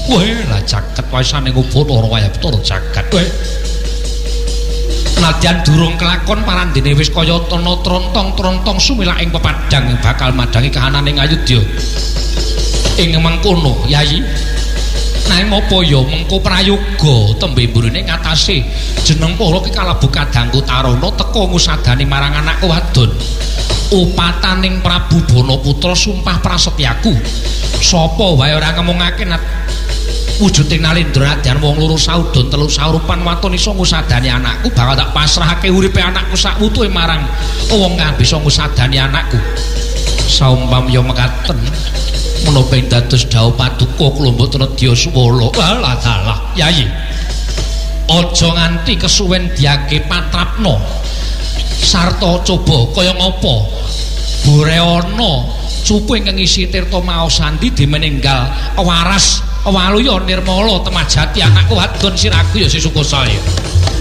Weh lah jagat waisane ngubur ora wayah betul jagat. Weh. Nadyan durung kelakon parandene wis kaya tana trontong-trontong sumilak ing pepadang bakal madangi kahananing Ayodya. Ing mengkono, Yayi. Nanging apa ya mengko prayoga tembe mburine ngatasi jeneng para ki kalebu kadangku tarana teka ngusadani marang anakku wadon. Upataning Prabu Banaputra sumpah prasetyaku. Sapa wae ora ngemungake wujuding Nalendra Nadyan wong loro saudon telu saurupan waton iso ngusadani anakku bakal tak pasrahake uripe anakku sak wutuhe marang wong kang bisa ngusadani anakku. Saumpamya mekaten menapa dados dawuh paduka Klombok Tredya Suwala. Alah dalah, Yayi. Aja nganti kesuwen diake patrapna. Sarta coba kaya ngapa Boreana cupu ingkang ngisi tirta maos sandi dimeninggal waras waluya nirmala temajati anakku wadon siraku ya sesukosaya.